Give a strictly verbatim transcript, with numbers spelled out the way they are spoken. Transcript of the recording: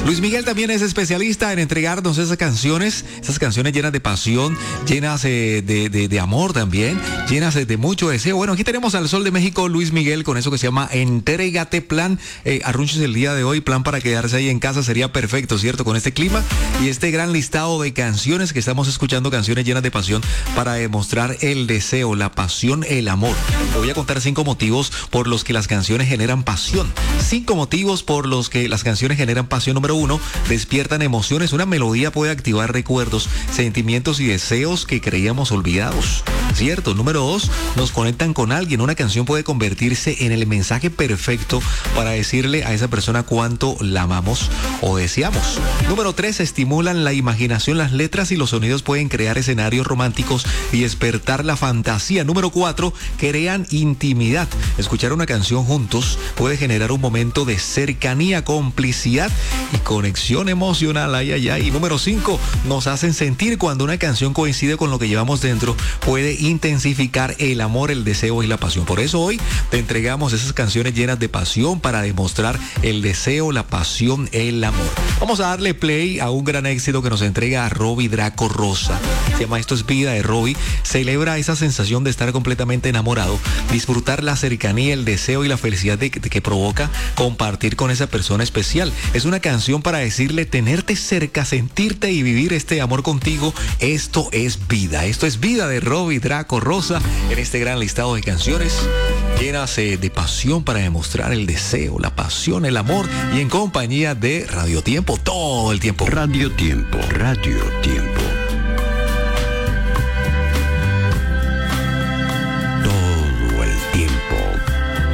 Luis Miguel también es especialista en entregarnos esas canciones, esas canciones llenas de pasión, llenas eh, de, de, de amor también, llenas de, de mucho deseo. Bueno, aquí tenemos al Sol de México, Luis Miguel, con eso que se llama Entrégate, plan, eh, arrunches el día de hoy, plan para quedarse ahí en casa, sería perfecto, ¿cierto? Con este clima y este gran listado de canciones que estamos escuchando, canciones llenas de pasión para demostrar el deseo, la pasión, el amor. Te voy a contar cinco motivos por los que las canciones generan pasión. Cinco motivos por los que las canciones generan pasión. Número uno, despiertan emociones. Una melodía puede activar recuerdos, sentimientos y deseos que creíamos olvidados, ¿cierto? Número dos, nos conectan con alguien. Una canción puede convertirse en el mensaje perfecto para decirle a esa persona cuánto la amamos o deseamos. Número tres, estimulan la imaginación. Las letras y los sonidos pueden crear escenarios románticos y despertar la fantasía. Número cuatro, crean intimidad. Escuchar una canción juntos puede generar un momento de cercanía, complicidad y conexión emocional. Ay, ay, ay. Y número cinco, nos hacen sentir. Cuando una canción coincide con lo que llevamos dentro, puede intensificar el amor, el deseo y la pasión. Por eso hoy te entregamos esas canciones llenas de pasión para demostrar el deseo, la pasión, el amor. Vamos a darle play a un gran éxito que nos entrega a Robbie Draco Rosa. Se llama Esto es Vida de Robbie. Celebra esa sensación de estar completamente enamorado, disfrutar la cercanía, el deseo y la felicidad de, de que provoca compartir con esa persona especial. Es una canción para decirle, tenerte cerca, sentirte y vivir este amor contigo. Esto es vida. Esto es Vida de Robbie Draco Rosa en este gran listado de canciones llenas eh, de pasión para demostrar el deseo, la pasión, el amor y en compañía de Radio Tiempo todo el tiempo. Radio Tiempo, Radio Tiempo.